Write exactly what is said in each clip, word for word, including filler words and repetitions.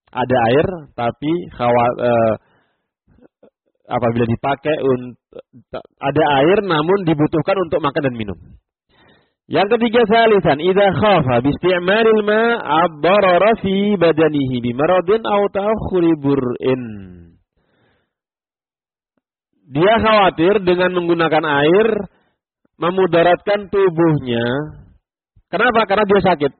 Ada air tapi khawat, eh, apabila dipakai untuk ada air namun dibutuhkan untuk makan dan minum. Yang ketiga, salisan idza khafa bi isti'malil ma' ad-darara fi badanihi bi maradin aw ta'akhuri bur'in. Dia khawatir dengan menggunakan air memudaratkan tubuhnya. Kenapa? Karena dia sakit.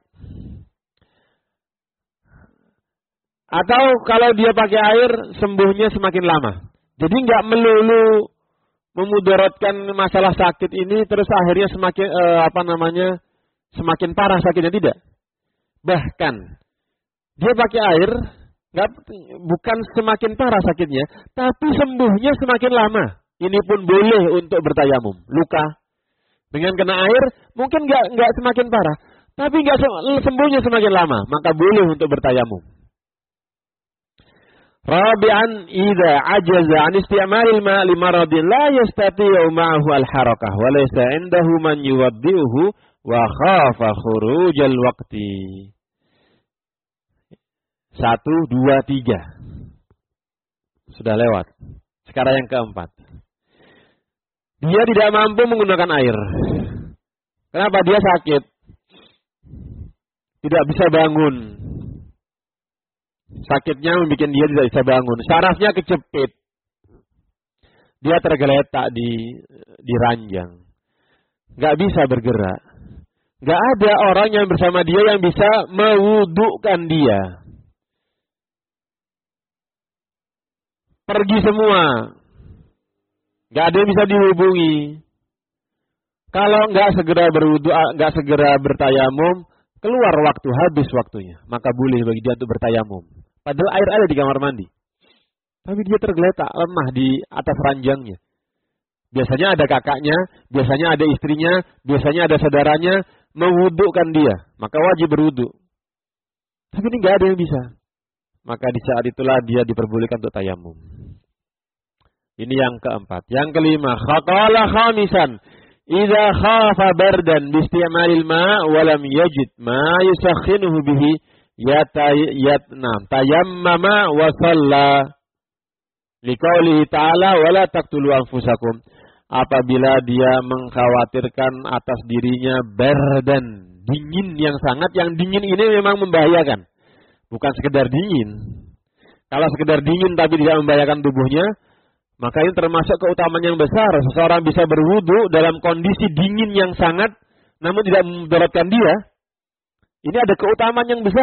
Atau kalau dia pakai air, sembuhnya semakin lama. Jadi nggak melulu memudaratkan masalah sakit ini, terus akhirnya semakin eh, apa namanya semakin parah sakitnya, tidak. Bahkan dia pakai air, nggak bukan semakin parah sakitnya, tapi sembuhnya semakin lama. Ini pun boleh untuk bertayamum. Luka dengan kena air mungkin nggak nggak semakin parah, tapi nggak sembuhnya semakin lama, maka boleh untuk bertayamum. Rabi'an idza ajaza an isti'malil ma' li maradin la yastati'u ma'ahu al-harakah wa laysa 'indahu man yuwaddi'uhu wa khafa khurujal waqti. Satu, dua, tiga. Sudah lewat. Sekarang yang keempat. Dia tidak mampu menggunakan air. Kenapa? Dia sakit. Tidak bisa bangun. Sakitnya membuat dia tidak bisa bangun. Sarafnya kejepit. Dia tergeletak di di ranjang. Gak bisa bergerak. Gak ada orang yang bersama dia yang bisa mewudukkan dia. Pergi semua. Gak ada yang bisa dihubungi. Kalau gak segera berwudu, gak segera bertayamum, keluar waktu, habis waktunya. Maka boleh bagi dia untuk bertayamum. Padahal air ada di kamar mandi. Tapi dia tergeletak, lemah di atas ranjangnya. Biasanya ada kakaknya, biasanya ada istrinya, biasanya ada saudaranya, mewudukkan dia. Maka wajib berwudu. Tapi ini gak ada yang bisa. Maka di saat itulah dia diperbolehkan untuk tayamum. Ini yang keempat. Yang kelima, khaqala khamisan. Idza khafa bardan bi isti'malil ma' wa lam yajid ma yusakhinuhu bihi yatayatnam tayammama wa shalla. Liqaulihi ta'ala wala taqtulu anfusakum. Apabila dia mengkhawatirkan atas dirinya bardan, dingin yang sangat, yang dingin ini memang membahayakan. Bukan sekedar dingin. Kalau sekedar dingin tapi tidak membahayakan tubuhnya, maka ini termasuk keutamaan yang besar. Seseorang bisa berwudu dalam kondisi dingin yang sangat, namun tidak memudaratkan dia. Ini ada keutamaan yang besar.